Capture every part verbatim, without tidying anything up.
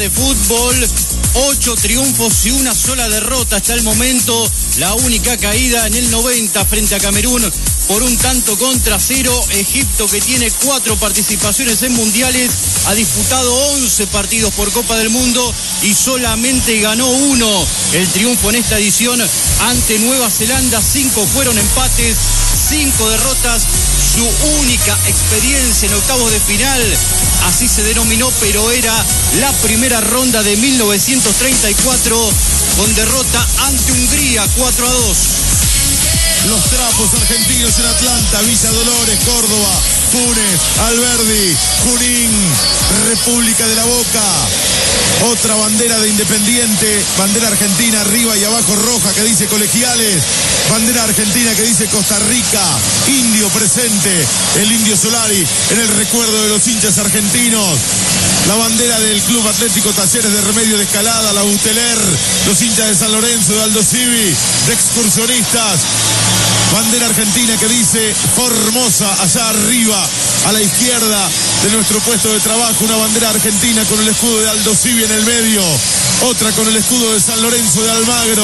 de fútbol, ocho triunfos y una sola derrota hasta el momento. La única caída en el noventa frente a Camerún por un tanto contra cero. Egipto, que tiene cuatro participaciones en mundiales, ha disputado once partidos por Copa del Mundo y solamente ganó uno. El triunfo en esta edición ante Nueva Zelanda, cinco fueron empates, cinco derrotas. Su única experiencia en octavos de final, así se denominó, pero era la primera ronda de mil novecientos treinta y cuatro, con derrota ante Hungría cuatro a dos. Los trapos argentinos en Atlanta, Villa Dolores, Córdoba, Funes, Alberdi, Junín, República de la Boca. Otra bandera de Independiente, bandera argentina arriba y abajo roja que dice Colegiales, bandera argentina que dice Costa Rica, Indio presente, el Indio Solari en el recuerdo de los hinchas argentinos. La bandera del Club Atlético Talleres de Remedio de Escalada, la Buteler, los hinchas de San Lorenzo, de Aldo Civi, de excursionistas. Bandera argentina que dice Formosa allá arriba, a la izquierda de nuestro puesto de trabajo, una bandera argentina con el escudo de Aldo Civi en el medio, otra con el escudo de San Lorenzo de Almagro.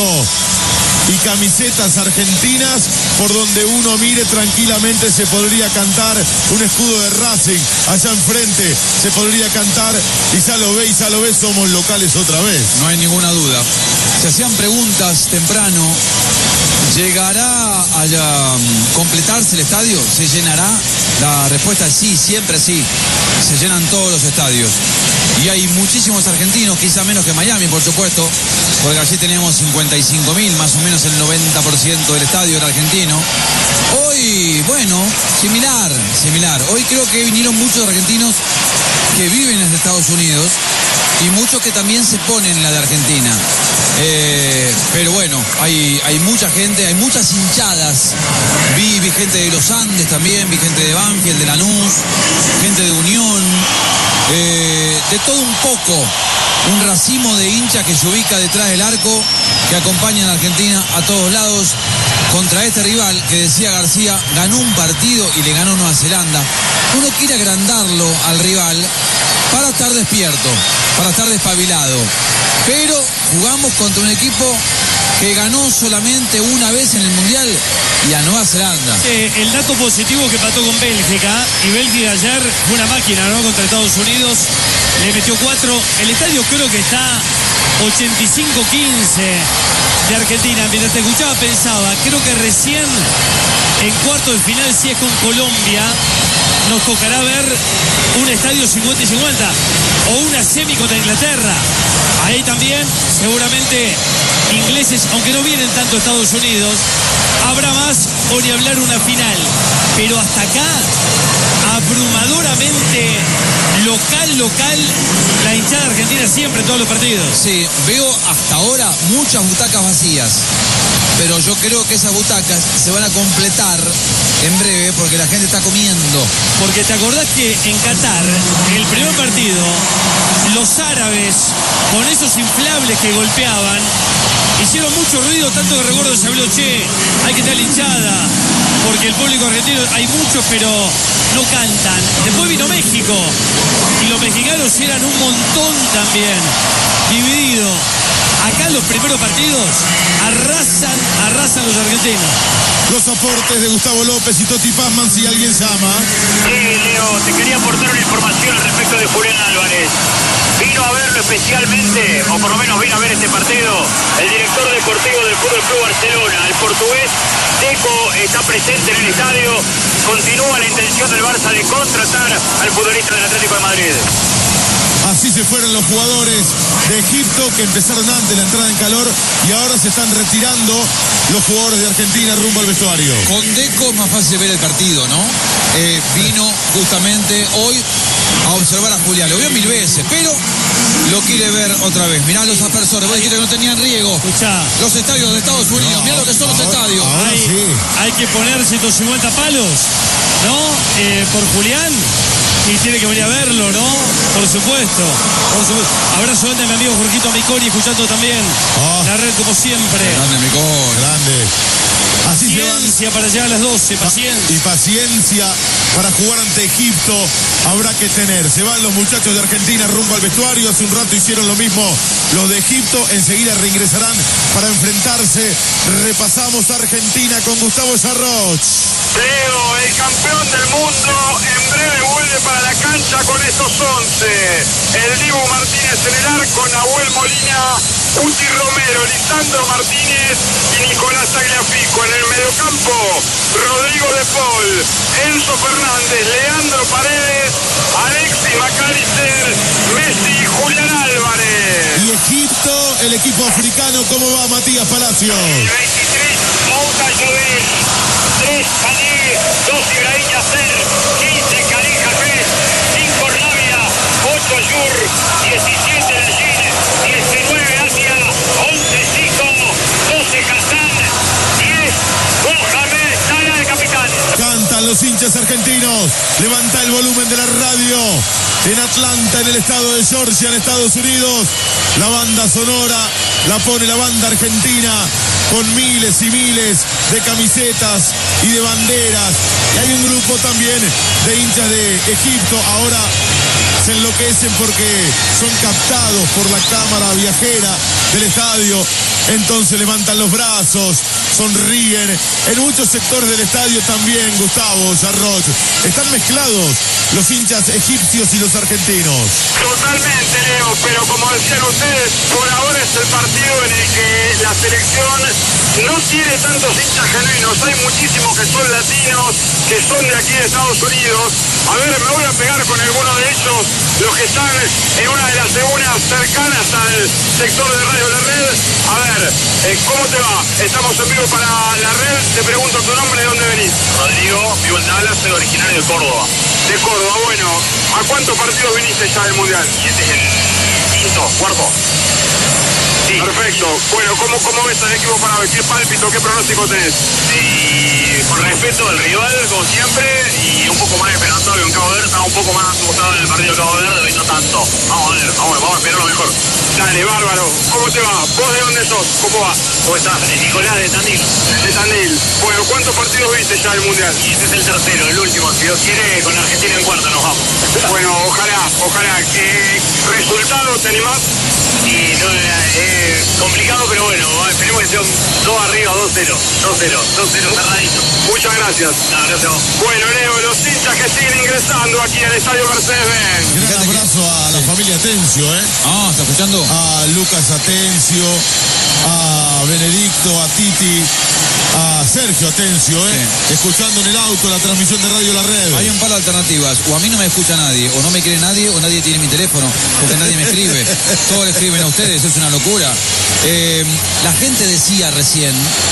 Y camisetas argentinas, por donde uno mire tranquilamente se podría cantar un escudo de Racing, allá enfrente se podría cantar, y ya lo ve, y ya lo ve, somos locales otra vez. No hay ninguna duda. Se hacían preguntas temprano, ¿llegará a um, completarse el estadio? ¿Se llenará? La respuesta es sí, siempre sí. Se llenan todos los estadios. Y hay muchísimos argentinos, quizá menos que Miami, por supuesto, porque allí tenemos cincuenta y cinco mil, más o menos el noventa por ciento del estadio era argentino. Hoy, bueno, similar, similar. Hoy creo que vinieron muchos argentinos que viven en Estados Unidos y muchos que también se ponen en la de Argentina. Eh, pero bueno, hay, hay mucha gente, hay muchas hinchadas. Vi, vi gente de los Andes también, vi gente de Banfield, de Lanús, gente de Unión, eh, de todo un poco. Un racimo de hinchas que se ubica detrás del arco, que acompañan a Argentina a todos lados contra este rival que, decía García, ganó un partido y le ganó a Nueva Zelanda. Uno quiere agrandarlo al rival para estar despierto, para estar despabilado. Pero jugamos contra un equipo que ganó solamente una vez en el Mundial y a Nueva Zelanda. Eh, el dato positivo que empató con Bélgica, y Bélgica ayer fue una máquina, ¿no? Contra Estados Unidos, le metió cuatro. El estadio creo que está ochenta y cinco quince de Argentina. Mientras te escuchaba pensaba, creo que recién en cuarto de final, si es con Colombia, nos tocará ver un estadio cincuenta y cincuenta o una semi contra Inglaterra. Ahí también seguramente ingleses, aunque no vienen tanto a Estados Unidos, habrá más o ni hablar una final. Pero hasta acá, abrumadoramente local, local, la hinchada argentina siempre en todos los partidos. Sí, veo hasta ahora muchas butacas vacías, pero yo creo que esas butacas se van a completar en breve porque la gente está comiendo. Porque te acordás que en Qatar, en el primer partido, los árabes, con esos inflables que golpeaban, hicieron mucho ruido, tanto que recuerdo se habló, che, hay que estar hinchada, porque el público argentino, hay muchos, pero no cantan. Después vino México, y los mexicanos eran un montón también, dividido. Acá en los primeros partidos arrasan, arrasan los argentinos. Los aportes de Gustavo López y Toti Pazman, si alguien llama. Sí, Leo, te quería aportar una información al respecto de Julián Álvarez. Vino a verlo especialmente, o por lo menos vino a ver este partido, el director deportivo del Fútbol Club Barcelona, el portugués Deco, está presente en el estadio. Continúa la intención del Barça de contratar al futbolista del Atlético de Madrid. Así se fueron los jugadores de Egipto, que empezaron antes la entrada en calor, y ahora se están retirando los jugadores de Argentina rumbo al vestuario. Con Deco es más fácil ver el partido, ¿no? Eh, vino justamente hoy a observar a Julián. Lo vio mil veces, pero lo quiere ver otra vez. Mirá los aspersores, vos dijiste que no tenían riego. Escuchá. Los estadios de Estados Unidos, no, mirá lo que son los ahora, estadios. Ahora hay, sí. hay que poner ciento cincuenta palos, ¿no? Eh, por Julián. Y tiene que venir a verlo, ¿no? Por supuesto. Por supuesto. Abrazo grande a mi amigo Jorgito Miconi, escuchando también Oh. la red como siempre. Grande, Micón. Grande. Así se van. Paciencia para llegar a las doce, paciencia. Y paciencia para jugar ante Egipto habrá que tener. Se van los muchachos de Argentina rumbo al vestuario. Hace un rato hicieron lo mismo los de Egipto. Enseguida reingresarán para enfrentarse. Repasamos Argentina con Gustavo Sarroch. Leo, el campeón del mundo, en breve vuelve para la cancha con estos once. El Dibu Martínez en el arco, Nahuel Molina, Uti Romero, Lisandro Martínez y Nicolás Tagliafico. En el mediocampo, Rodrigo de Paul, Enzo Fernández, Leandro Paredes, Alexis McAllister, Messi y Julián Álvarez. Y Egipto, el equipo africano, ¿cómo va Matías Palacios? El veintitrés, Moussa Joel, tres Sané, dos Ibrahim Yasser, quince Karim Jafet, cinco Rabia, ocho Yur, diecisiete Lajin, diecinueve Asia, once Zico, doce Hassan, diez Mohamed Salah, el capitán. Cantan los hinchas argentinos. Levanta el volumen de la radio. En Atlanta, en el estado de Georgia, en Estados Unidos, la banda sonora la pone la banda argentina con miles y miles de camisetas y de banderas. Y hay un grupo también de hinchas de Egipto. Ahora se enloquecen porque son captados por la cámara viajera del estadio. Entonces levantan los brazos, sonríen. En muchos sectores del estadio también, Gustavo Sarroch, están mezclados los hinchas egipcios y los argentinos. Totalmente, Leo, pero como decían ustedes, por ahora es el partido en el que la selección no tiene tantos hinchas genuinos. Hay muchísimos que son latinos, que son de aquí de Estados Unidos. A ver, me voy a pegar con alguno de ellos, los que están en una de las tribunas cercanas al sector de Radio La Red. A ver, eh, ¿cómo te va? Estamos en vivo para La Red. Te pregunto tu nombre, ¿de dónde venís? Rodrigo, vivo en Dallas, soy originario de Córdoba. De Córdoba, bueno. ¿A cuántos partidos viniste ya del Mundial? Y este es el quinto, cuarto. Sí. Perfecto. Bueno, ¿cómo, cómo ves al equipo para ver? ¿Qué pálpito, qué pronóstico tenés? Y con respeto al rival, como siempre, y un poco más esperanzado que en Cabo Verde. Estaba un poco más asustado en el partido de Cabo Verde, hoy no tanto. Vamos a ver, vamos, vamos a esperar lo mejor. Dale, bárbaro. ¿Cómo te va? ¿Vos de dónde sos? ¿Cómo va? ¿Cómo estás? Nicolás de Tandil. De Tandil. Bueno, ¿cuántos partidos viste ya del Mundial? Y este es el tercero, el último. Si Dios quiere, con Argentina en cuarto nos vamos. Bueno, ojalá, ojalá. ¿Qué resultado te animás? Y no, eh, complicado, pero bueno, esperemos que sea un dos arriba, dos cero. dos cero, dos cero cerradito. Muchas gracias. No, gracias a vos. Bueno, Leo, los hinchas que siguen ingresando aquí al Estadio Mercedes-Benz. Gran abrazo a la familia Atencio, ¿eh? Ah, ¿está escuchando? A Lucas Atencio, a Benedicto, a Titi, a Sergio Atencio, ¿eh? Sí. Escuchando en el auto la transmisión de Radio La Red. Hay un par de alternativas. O a mí no me escucha nadie, o no me quiere nadie, o nadie tiene mi teléfono, porque nadie me escribe. Todos le escriben a ustedes, eso es una locura. Eh, la gente decía recién,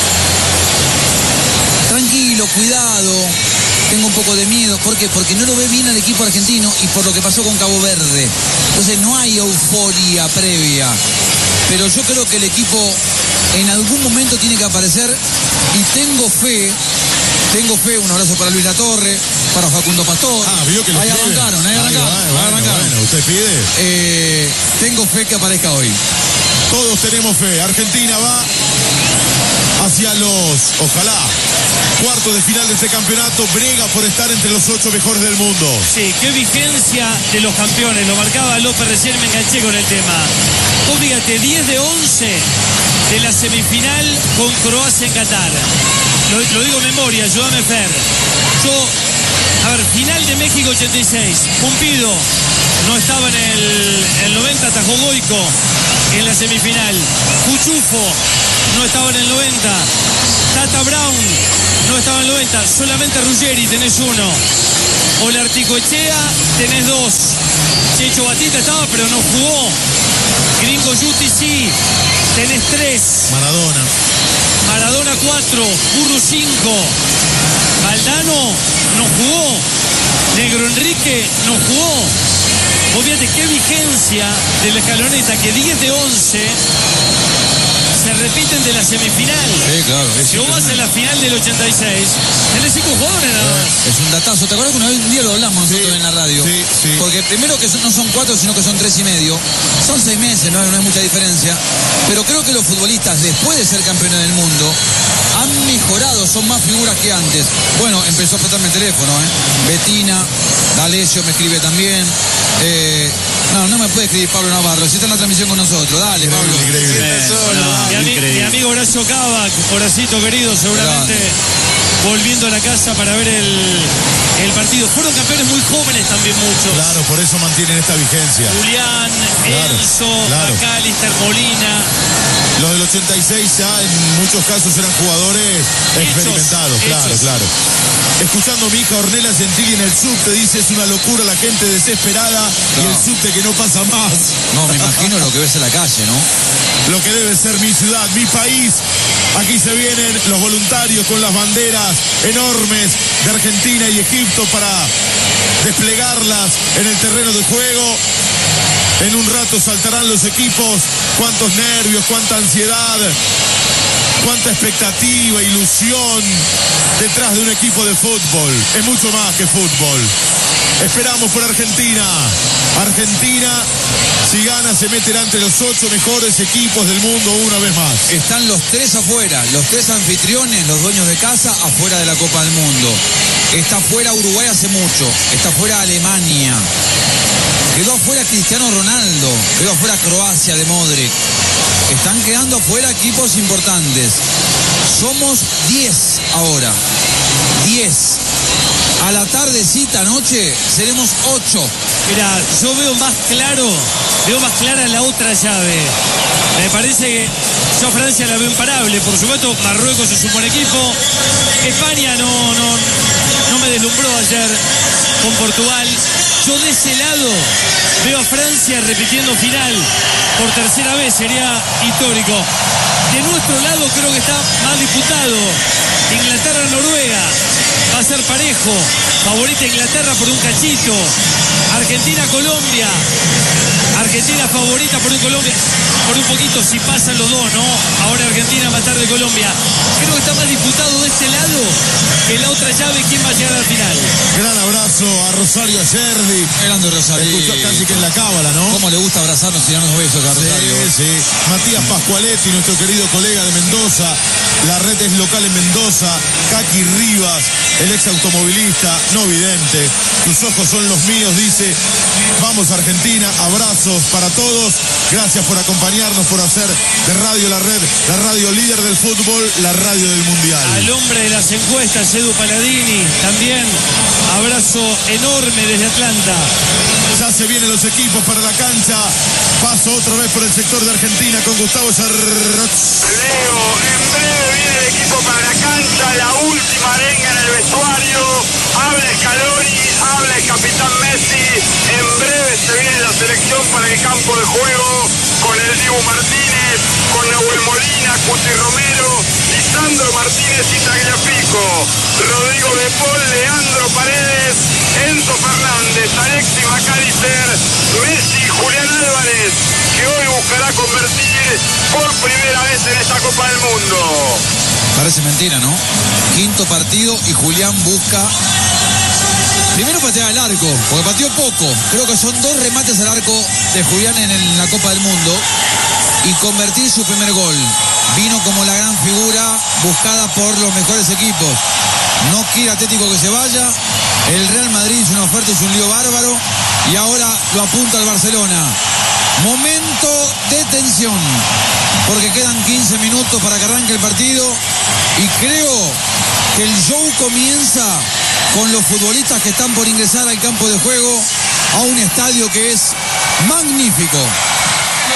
tranquilo, cuidado, tengo un poco de miedo. ¿Por qué? Porque no lo ve bien al equipo argentino y por lo que pasó con Cabo Verde. Entonces no hay euforia previa. Pero yo creo que el equipo en algún momento tiene que aparecer y tengo fe, tengo fe, un abrazo para Luis Latorre, para Facundo Pastor. Ah, vio que lo ahí escriben. arrancaron, ahí Ahí arrancaron, va, ahí bueno, arrancaron. bueno, usted pide. Eh, tengo fe que aparezca hoy. Todos tenemos fe. Argentina va hacia los, ojalá, cuartos de final de este campeonato. Brega por estar entre los ocho mejores del mundo. Sí, qué vigencia de los campeones. Lo marcaba López recién, me enganché con el tema. Vos fíjate, diez de once de la semifinal con Croacia en Qatar. Lo, lo digo en memoria, ayúdame Fer. Yo, a ver, final de México ochenta y seis. Pumpido no estaba en el, el noventa, atajó Goico en la semifinal. Cuchufo no estaba en el noventa. Tata Brown no estaba en el noventa. Solamente Ruggeri tenés uno. Olarticoechea tenés dos. Checho Batista estaba pero no jugó. Gringo Yuti sí. Tenés tres. Maradona. Maradona cuatro. Burru cinco. Valdano no jugó. Negro Enrique no jugó. Vos fíjate qué vigencia de la escaloneta, que diez de once se repiten de la semifinal. Sí, claro. Si vos vas a la final del ochenta y seis, tenés cinco jugadores nada más. Es un datazo. ¿Te acuerdas que una vez un día lo hablamos nosotros Sí, en la radio? sí, sí. Porque primero que son- no son cuatro, sino que son tres y medio. Son seis meses, no, no hay mucha diferencia. Pero creo que los futbolistas, después de ser campeones del mundo, han mejorado, son más figuras que antes. Bueno, empezó a explotarme el teléfono, ¿eh? Betina, D'Alessio me escribe también. Eh, no, no me puede escribir Pablo Navarro. Si está en la transmisión con nosotros, dale, Pablo. Increíble. No, mi, ami- mi amigo Horacio Cava, Horacito querido, seguramente volviendo a la casa para ver el, el partido. Fueron campeones muy jóvenes también muchos. Claro, por eso mantienen esta vigencia. Julián, Claro, Enzo, claro. McAllister, Molina. Los del ochenta y seis ya en muchos casos eran jugadores experimentados, claro, hechos. claro. Escuchando a mi hija Ornella Gentili en el subte, dice, es una locura la gente desesperada y No. el subte que no pasa más. No, me imagino lo que ves en la calle, ¿no? Lo que debe ser mi ciudad, mi país. Aquí se vienen los voluntarios con las banderas enormes de Argentina y Egipto para desplegarlas en el terreno de juego. En un rato saltarán los equipos. Cuántos nervios, cuánta ansiedad, cuánta expectativa, ilusión detrás de un equipo de fútbol. Es mucho más que fútbol. Esperamos por Argentina. Argentina, si gana, se meterá entre los ocho mejores equipos del mundo una vez más. Están los tres afuera, los tres anfitriones, los dueños de casa, afuera de la Copa del Mundo. Está afuera Uruguay hace mucho, está afuera Alemania. Quedó afuera Cristiano Ronaldo, quedó afuera Croacia de Modric. Están quedando afuera equipos importantes. Somos diez ahora. diez. A la tardecita, anoche, seremos ocho. Mira, yo veo más claro, veo más clara la otra llave. Me parece que yo a Francia la veo imparable. Por supuesto, Marruecos es un buen equipo. España no, no, no me deslumbró ayer con Portugal. Yo de ese lado veo a Francia repitiendo final por tercera vez, sería histórico. De nuestro lado creo que está más disputado. Inglaterra-Noruega va a ser parejo. Favorita Inglaterra por un cachito. Argentina-Colombia. Argentina favorita por un Colombia. Por un poquito si pasan los dos, ¿no? Ahora Argentina va a estar de Colombia. Creo que está más disputado de este lado que la otra llave. ¿Quién va a llegar al final? Gran abrazo a Rosario Ayerdi. Grande Rosario. Escuchó casi que en la cábala, ¿no? ¿Cómo le gusta abrazarnos y darnos besos a Rosario? Sí, sí. Matías Pascualetti, nuestro querido colega de Mendoza. La red es local en Mendoza. Kaki Rivas, el ex automovilista, no vidente. Tus ojos son los míos, dice. Vamos Argentina, abrazos para todos. Gracias por acompañarnos, por hacer de Radio La Red, la radio líder del fútbol, la radio del Mundial. Al hombre de las encuestas, Edu Paladini, también abrazo enorme desde Atlanta. Ya se vienen los equipos para la cancha. Paso otra vez por el sector de Argentina con Gustavo Sarraz. Leo, en breve viene el equipo para la cancha, la última arenga en el vestuario. Habla Scaloni, habla el capitán Messi. En breve se viene la selección para el campo de juego con el Dibu Martínez, con Nahuel Molina, Cuti Romero, Lisandro Martínez y Tagliafico, Rodrigo De Paul, Leandro Paredes, Enzo Fernández, Alexis McAllister, Messi, Julián Álvarez, que hoy buscará convertir por primera vez en esta Copa del Mundo. Parece mentira, ¿no? Quinto partido y Julián busca primero patear al arco, porque pateó poco. Creo que son dos remates al arco de Julián en, el- en la Copa del Mundo y convertir su primer gol. Vino como la gran figura buscada por los mejores equipos. No quiere Atlético que se vaya. El Real Madrid hizo una oferta, hizo un lío bárbaro y ahora lo apunta al Barcelona. Momento de tensión, porque quedan quince minutos para que arranque el partido y creo que el show comienza con los futbolistas que están por ingresar al campo de juego a un estadio que es magnífico.